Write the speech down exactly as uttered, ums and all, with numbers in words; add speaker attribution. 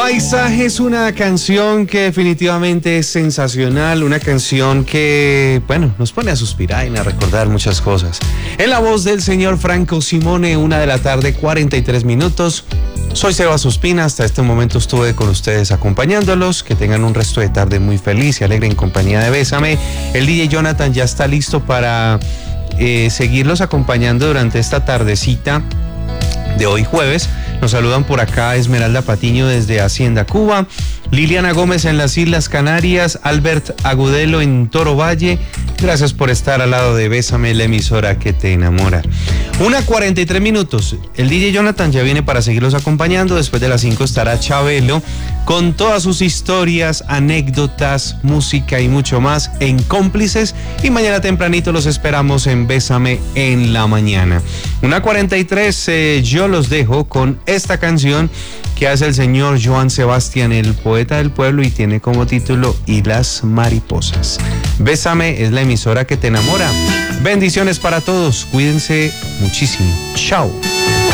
Speaker 1: Paisaje es una canción que definitivamente es sensacional, una canción que, bueno, nos pone a suspirar y a recordar muchas cosas. En la voz del señor Franco Simone, una de la tarde, cuarenta y tres minutos. Soy Sebas Ospina, hasta este momento estuve con ustedes acompañándolos. Que tengan un resto de tarde muy feliz y alegre en compañía de Bésame. El D J Jonathan ya está listo para eh, seguirlos acompañando durante esta tardecita de hoy jueves. Nos saludan por acá Esmeralda Patiño desde Hacienda Cuba, Liliana Gómez en las Islas Canarias, Albert Agudelo en Toro Valle. Gracias por estar al lado de Bésame, la emisora que te enamora. Una cuarenta y tres minutos. El D J Jonathan ya viene para seguirlos acompañando. Después de las cinco estará Chabelo con todas sus historias, anécdotas, música y mucho más en Cómplices. Y mañana tempranito los esperamos en Bésame en la mañana. Una cuarenta y tres, eh, yo los dejo con esta canción que hace el señor Joan Sebastián, el poeta del pueblo, y tiene como título Y las mariposas. Bésame es la emisora que te enamora. Bendiciones para todos, cuídense muchísimo. Chao.